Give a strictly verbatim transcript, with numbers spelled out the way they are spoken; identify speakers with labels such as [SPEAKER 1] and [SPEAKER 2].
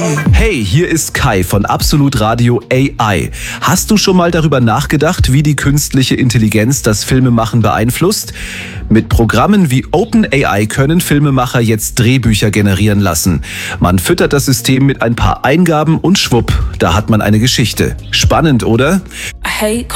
[SPEAKER 1] Hey, hier ist Kai von Absolut Radio A I. Hast du schon mal darüber nachgedacht, wie die künstliche Intelligenz das Filmemachen beeinflusst? Mit Programmen wie OpenAI können Filmemacher jetzt Drehbücher generieren lassen. Man füttert das System mit ein paar Eingaben und schwupp, da hat man eine Geschichte. Spannend, oder?
[SPEAKER 2] Hey,